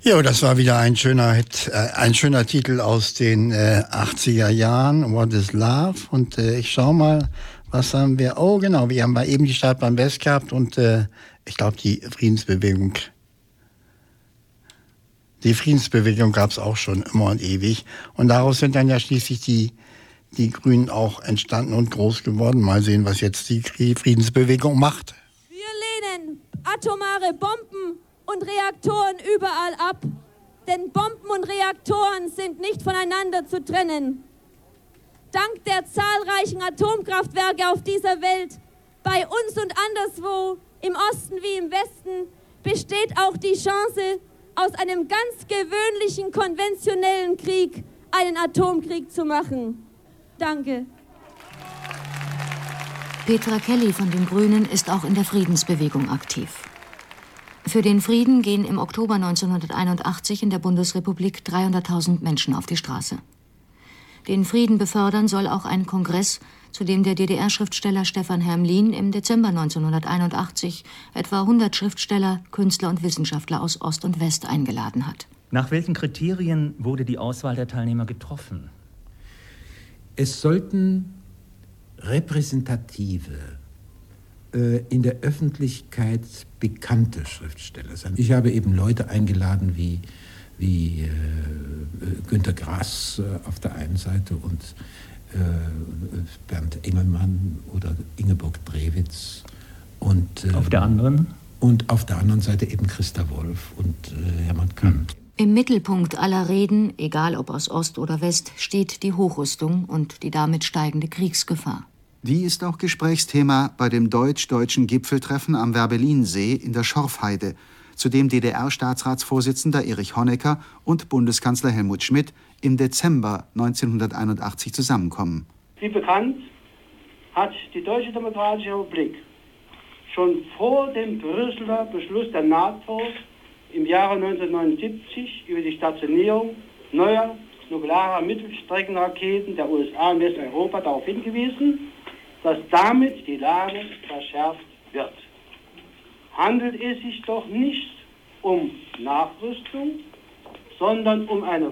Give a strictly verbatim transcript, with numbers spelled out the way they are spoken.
Ja, das war wieder ein schöner Hit, äh, ein schöner Titel aus den äh, achtziger Jahren, What is Love? Und äh, ich schau mal, was haben wir? Oh, genau, wir haben mal eben die Stadt beim West gehabt und äh, ich glaube, die Friedensbewegung. Die Friedensbewegung gab es auch schon immer und ewig. Und daraus sind dann ja schließlich die, die Grünen auch entstanden und groß geworden. Mal sehen, was jetzt die Friedensbewegung macht. Wir lehnen atomare Bomben und Reaktoren überall ab, denn Bomben und Reaktoren sind nicht voneinander zu trennen. Dank der zahlreichen Atomkraftwerke auf dieser Welt, bei uns und anderswo, im Osten wie im Westen, besteht auch die Chance, aus einem ganz gewöhnlichen, konventionellen Krieg einen Atomkrieg zu machen. Danke. Petra Kelly von den Grünen ist auch in der Friedensbewegung aktiv. Für den Frieden gehen im Oktober neunzehnhunderteinundachtzig in der Bundesrepublik dreihunderttausend Menschen auf die Straße. Den Frieden befördern soll auch ein Kongress, zu dem der D D R-Schriftsteller Stefan Hermlin im Dezember neunzehnhunderteinundachtzig etwa hundert Schriftsteller, Künstler und Wissenschaftler aus Ost und West eingeladen hat. Nach welchen Kriterien wurde die Auswahl der Teilnehmer getroffen? Es sollten repräsentative, äh, in der Öffentlichkeit bekannte Schriftsteller sein. Ich habe eben Leute eingeladen wie, wie äh, Günter Grass äh, auf der einen Seite und äh, Bernd Engelmann oder Ingeborg Drewitz. Und, äh, auf der anderen? Und auf der anderen Seite eben Christa Wolf und äh, Hermann Kant. Im Mittelpunkt aller Reden, egal ob aus Ost oder West, steht die Hochrüstung und die damit steigende Kriegsgefahr. Die ist auch Gesprächsthema bei dem deutsch-deutschen Gipfeltreffen am Werbellinsee in der Schorfheide, zu dem D D R-Staatsratsvorsitzender Erich Honecker und Bundeskanzler Helmut Schmidt im Dezember neunzehnhunderteinundachtzig zusammenkommen. Wie bekannt hat die Deutsche Demokratische Republik schon vor dem Brüsseler Beschluss der NATO im Jahre neunzehnhundertneunundsiebzig über die Stationierung neuer nuklearer Mittelstreckenraketen der U S A in Westeuropa darauf hingewiesen, dass damit die Lage verschärft wird. Handelt es sich doch nicht um Nachrüstung, sondern um eine